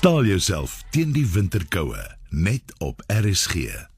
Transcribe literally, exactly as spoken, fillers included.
Staal jouself teen die winterkoue, net op R S G.